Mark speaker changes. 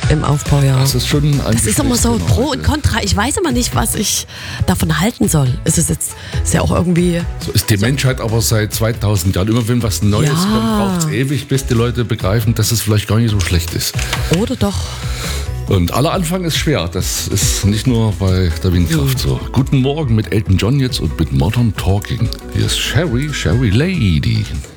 Speaker 1: im Aufbau, ja.
Speaker 2: Das ist schon
Speaker 1: Das ist immer so Pro und Contra. Ich weiß immer nicht, was ich davon halten soll. Ist ja auch irgendwie...
Speaker 2: So ist die Menschheit aber seit 2000 Jahren. Immer wenn was Neues kommt, braucht es ewig, bis die Leute begreifen, dass es vielleicht gar nicht so schlecht ist.
Speaker 1: Oder doch.
Speaker 2: Und aller Anfang ist schwer. Das ist nicht nur bei der Windkraft so. Guten Morgen mit Elton John jetzt und mit Modern Talking. Hier ist Sherry Lady.